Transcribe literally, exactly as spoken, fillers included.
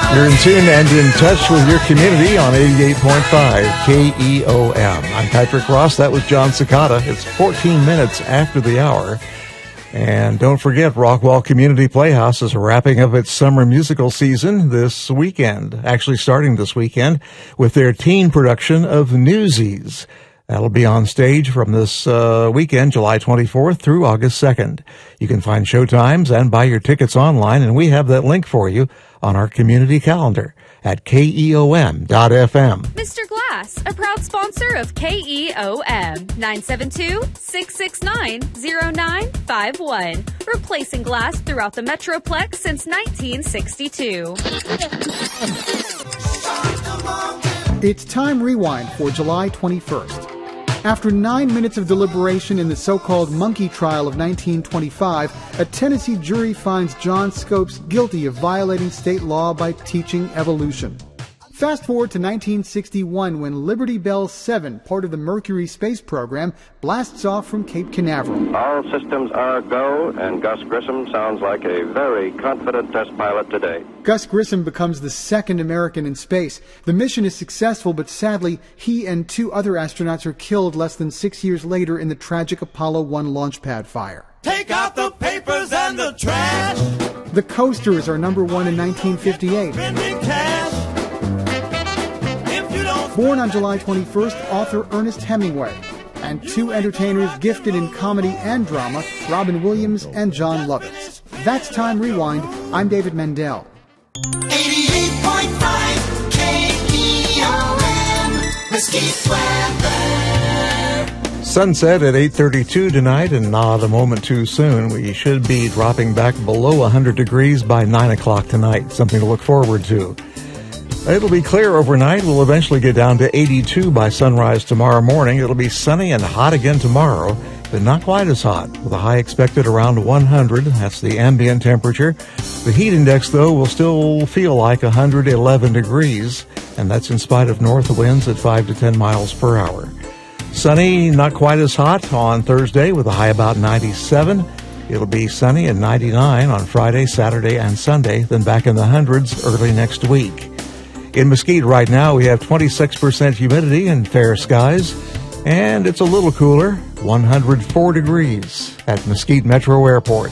You're in tune and in touch with your community on eighty-eight point five K E O M. I'm Patrick Ross. That was John Cicada. It's fourteen minutes after the hour. And don't forget, Rockwall Community Playhouse is wrapping up its summer musical season this weekend, actually starting this weekend, with their teen production of Newsies. That'll be on stage from this uh, weekend, July twenty-fourth through August second. You can find showtimes and buy your tickets online, and we have that link for you on our community calendar at K E O M dot F M. Mister Glass, a proud sponsor of K E O M, nine seven two, six six nine, zero nine five one. Replacing glass throughout the Metroplex since nineteen sixty-two. It's Time Rewind for July twenty-first. After nine minutes of deliberation in the so-called monkey trial of nineteen twenty-five, a Tennessee jury finds John Scopes guilty of violating state law by teaching evolution. Fast forward to nineteen sixty-one when Liberty Bell seven, part of the Mercury space program, blasts off from Cape Canaveral. All systems are go, and Gus Grissom sounds like a very confident test pilot today. Gus Grissom becomes the second American in space. The mission is successful, but sadly, he and two other astronauts are killed less than six years later in the tragic Apollo one launch pad fire. Take out the papers and the trash. The Coasters are number one in nineteen fifty-eight. Spending cash. Born on July twenty-first, author Ernest Hemingway, and two entertainers gifted in comedy and drama, Robin Williams and John Lovitz. That's Time Rewind. I'm David Mendel. eighty-eight point five K E O M, Mesquite weather. Sunset at eight thirty-two tonight, and not a moment too soon. We should be dropping back below one hundred degrees by nine o'clock tonight. Something to look forward to. It'll be clear overnight. We'll eventually get down to eighty-two by sunrise tomorrow morning. It'll be sunny and hot again tomorrow, but not quite as hot, with a high expected around one hundred. That's the ambient temperature. The heat index, though, will still feel like one hundred eleven degrees, and that's in spite of north winds at five to ten miles per hour. Sunny, not quite as hot on Thursday, with a high about ninety-seven. It'll be sunny and ninety-nine on Friday, Saturday, and Sunday, then back in the hundreds early next week. In Mesquite right now, we have twenty-six percent humidity and fair skies, and it's a little cooler, one hundred four degrees at Mesquite Metro Airport.